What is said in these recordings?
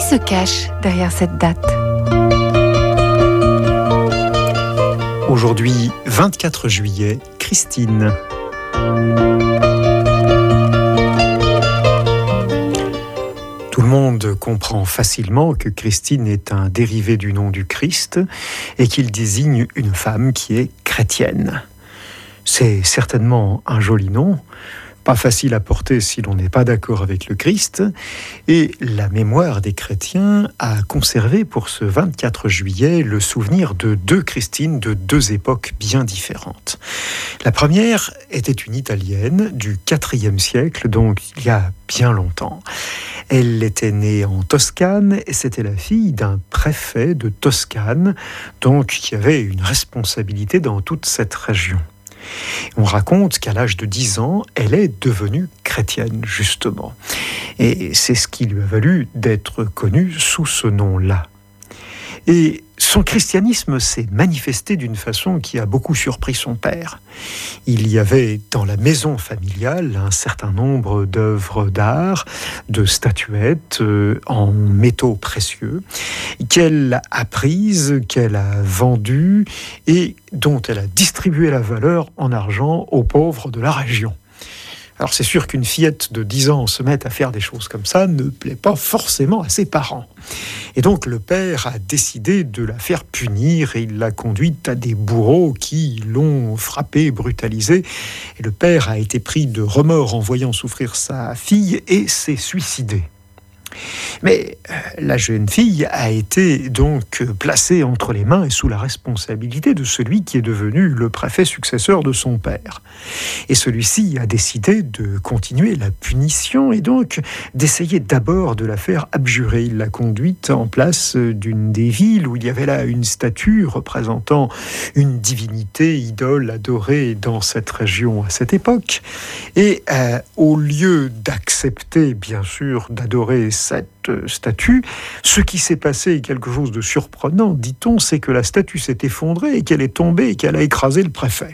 se cache derrière cette date ? Aujourd'hui, 24 juillet, Christine. Tout le monde comprend facilement que Christine est un dérivé du nom du Christ et qu'il désigne une femme qui est chrétienne. C'est certainement un joli nom, pas facile à porter si l'on n'est pas d'accord avec le Christ, et la mémoire des chrétiens a conservé pour ce 24 juillet le souvenir de deux Christines de deux époques bien différentes. La première était une Italienne du IVe siècle, donc il y a bien longtemps. Elle était née en Toscane et c'était la fille d'un préfet de Toscane, donc qui avait une responsabilité dans toute cette région. On raconte qu'à l'âge de 10 ans, elle est devenue chrétienne, justement. Et c'est ce qui lui a valu d'être connue sous ce nom-là. Et son christianisme s'est manifesté d'une façon qui a beaucoup surpris son père. Il y avait dans la maison familiale un certain nombre d'œuvres d'art, de statuettes en métaux précieux, qu'elle a prises, qu'elle a vendues et dont elle a distribué la valeur en argent aux pauvres de la région. Alors c'est sûr qu'une fillette de 10 ans se mette à faire des choses comme ça ne plaît pas forcément à ses parents. Et donc le père a décidé de la faire punir et il l'a conduite à des bourreaux qui l'ont frappée, brutalisée. Et le père a été pris de remords en voyant souffrir sa fille et s'est suicidé. Mais la jeune fille a été donc placée entre les mains et sous la responsabilité de celui qui est devenu le préfet successeur de son père. Et celui-ci a décidé de continuer la punition et donc d'essayer d'abord de la faire abjurer. Il l'a conduite en place d'une des villes où il y avait là une statue représentant une divinité, idole adorée dans cette région à cette époque. Et au lieu d'accepter, bien sûr, d'adorer cette statue, ce qui s'est passé est quelque chose de surprenant, dit-on, c'est que la statue s'est effondrée et qu'elle est tombée et qu'elle a écrasé le préfet.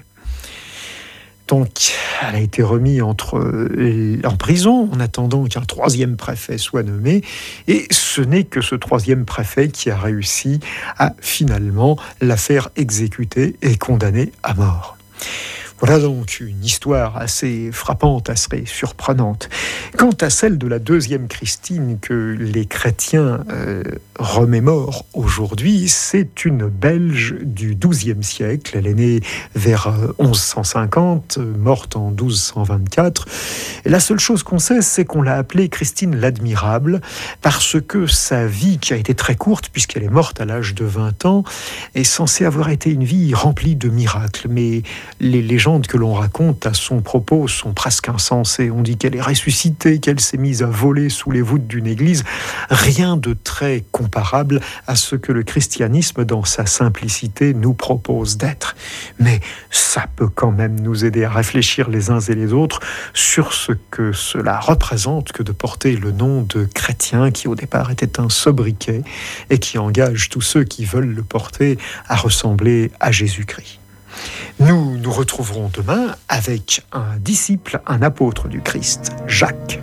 Donc, elle a été remise en prison en attendant qu'un troisième préfet soit nommé. Et ce n'est que ce troisième préfet qui a réussi à finalement la faire exécuter et condamner à mort. Voilà donc une histoire assez frappante, assez surprenante. Quant à celle de la deuxième Christine que les chrétiens remémorent aujourd'hui, c'est une Belge du XIIe siècle. Elle est née vers 1150, morte en 1224. Et la seule chose qu'on sait, c'est qu'on l'a appelée Christine l'Admirable, parce que sa vie, qui a été très courte, puisqu'elle est morte à l'âge de 20 ans, est censée avoir été une vie remplie de miracles. Mais les légendes que l'on raconte à son propos sont presque insensées. On dit qu'elle est ressuscitée, qu'elle s'est mise à voler sous les voûtes d'une église. Rien de très comparable à ce que le christianisme, dans sa simplicité, nous propose d'être. Mais ça peut quand même nous aider à réfléchir les uns et les autres sur ce que cela représente que de porter le nom de chrétien, qui au départ était un sobriquet et qui engage tous ceux qui veulent le porter à ressembler à Jésus-Christ. Nous nous retrouverons demain avec un disciple, un apôtre du Christ, Jacques.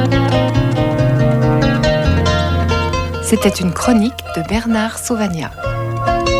C'était une chronique de Bernard Sauvagnat.